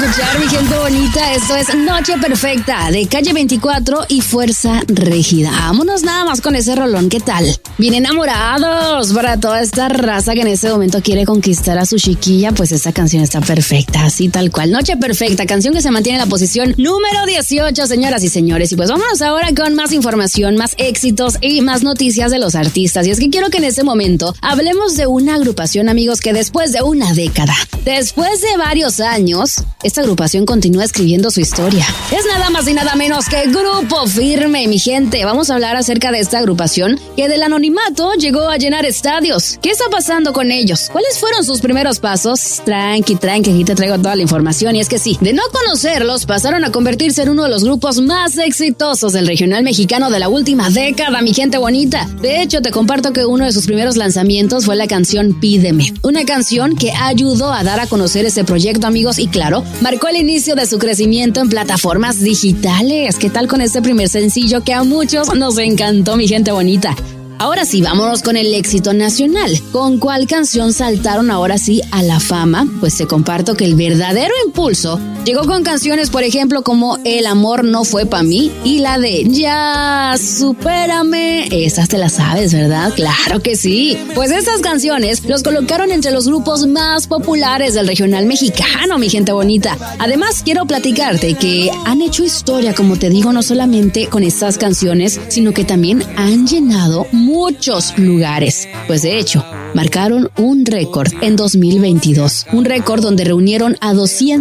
escuchar, mi gente bonita. Esto es Noche Perfecta de Calle 24 y Fuerza Régida. Vámonos nada más con ese rolón, ¿qué tal? Bien enamorados para toda esta raza que en este momento quiere conquistar a su chiquilla, pues esta canción está perfecta, así tal cual. Noche Perfecta, canción que se mantiene en la posición número 18, señoras y señores. Y pues vámonos ahora con más información, más éxitos y más noticias de los artistas. Y es que quiero que en este momento hablemos de una agrupación, amigos, que después de una década, después de varios años, esta agrupación continúa escribiendo su historia. Es nada más y nada menos que Grupo Firme, mi gente. Vamos a hablar acerca de esta agrupación que del anonimato llegó a llenar estadios. ¿Qué está pasando con ellos? ¿Cuáles fueron sus primeros pasos? Tranqui, aquí te traigo toda la información. Y es que sí, de no conocerlos, pasaron a convertirse en uno de los grupos más exitosos del regional mexicano de la última década, mi gente bonita. De hecho, te comparto que uno de sus primeros lanzamientos fue la canción Pídeme. Una canción que ayudó a dar a conocer ese proyecto, amigos, y claro, marcó el inicio de su crecimiento en plataformas digitales. ¿Qué tal con este primer sencillo que a muchos nos encantó, mi gente bonita? Ahora sí, vámonos con el éxito nacional. ¿Con cuál canción saltaron ahora sí a la fama? Pues te comparto que el verdadero impulso llegó con canciones, por ejemplo, como El amor no fue pa' mí y la de Ya, supérame. Esas te las sabes, ¿verdad? Claro que sí. Pues estas canciones los colocaron entre los grupos más populares del regional mexicano, mi gente bonita. Además, quiero platicarte que han hecho historia, como te digo, no solamente con estas canciones, sino que también han llenado muchos lugares. Pues de hecho, marcaron un récord en 2022. Un récord donde reunieron a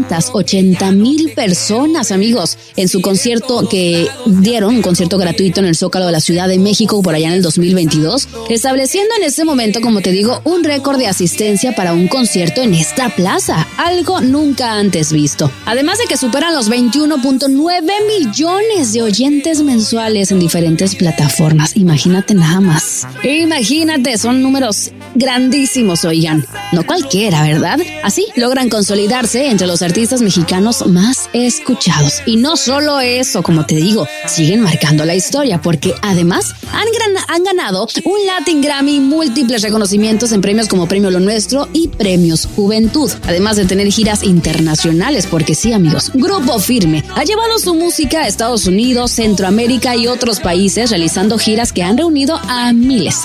280,000 personas, amigos, en su concierto que dieron, un concierto gratuito en el Zócalo de la Ciudad de México por allá en el 2022, estableciendo en este momento, como te digo, un récord de asistencia para un concierto en esta plaza, algo nunca antes visto. Además de que superan los 21.9 millones de oyentes mensuales en diferentes plataformas. Imagínate nada más. Imagínate, son números grandísimos, oigan. No cualquiera, ¿verdad? Así logran consolidarse entre los artistas mexicanos más escuchados. Y no solo eso, como te digo, siguen marcando la historia porque además han ganado un Latin Grammy, múltiples reconocimientos en premios como Premio Lo Nuestro y Premios Juventud. Además de tener giras internacionales, porque sí, amigos, Grupo Firme ha llevado su música a Estados Unidos, Centroamérica y otros países, realizando giras que han reunido a miles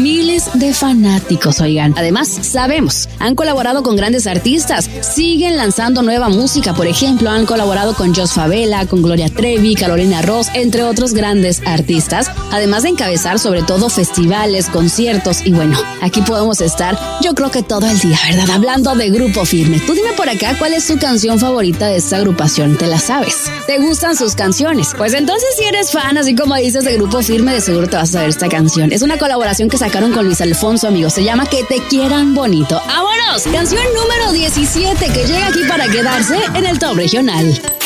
de fanáticos, oigan. Además, sabemos, han colaborado con grandes artistas, siguen lanzando nueva música. Por ejemplo, han colaborado con Jos Favela, con Gloria Trevi, Carolina Ross, entre otros grandes artistas, además de encabezar sobre todo festivales, conciertos y bueno, aquí podemos estar, yo creo que todo el día, ¿verdad? Hablando de Grupo Firme. Tú dime por acá cuál es tu canción favorita de esta agrupación, ¿te la sabes? ¿Te gustan sus canciones? Pues entonces si eres fan, así como dices, de Grupo Firme, de seguro te vas a saber esta canción. Es una colaboración que sacaron con Luis Alfonso, amigos. Se llama Que te quieran bonito. ¡Vámonos! Canción número 17 que llega aquí para quedarse en el top regional.